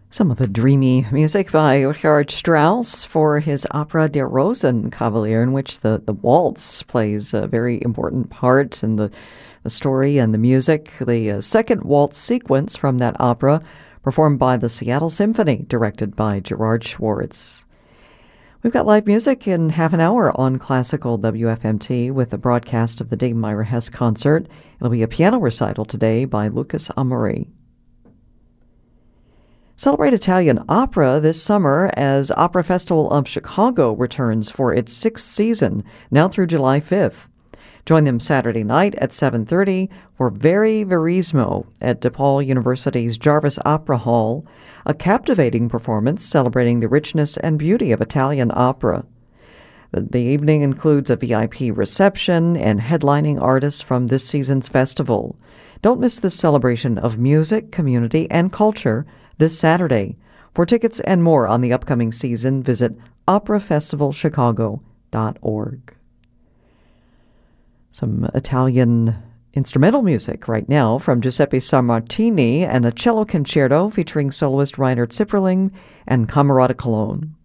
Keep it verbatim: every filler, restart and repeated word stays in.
Some of the dreamy music by Richard Strauss for his opera Der Rosenkavalier, in which the, the waltz plays a very important part in the, the story and the music. The uh, second waltz sequence from that opera, performed by the Seattle Symphony, directed by Gerard Schwartz. We've got live music in half an hour on Classical W F M T with a broadcast of the Dame Myra Hess concert. It'll be a piano recital today by Lucas Amori. Celebrate Italian opera this summer as Opera Festival of Chicago returns for its sixth season, now through July fifth. Join them Saturday night at seven thirty for Very Verismo at DePaul University's Jarvis Opera Hall, a captivating performance celebrating the richness and beauty of Italian opera. The evening includes a V I P reception and headlining artists from this season's festival. Don't miss this celebration of music, community, and culture this Saturday. For tickets and more on the upcoming season, visit opera festival chicago dot org. Some Italian instrumental music right now from Giuseppe Sammartini and a cello concerto featuring soloist Reinhard Zipperling and Camerata Cologne.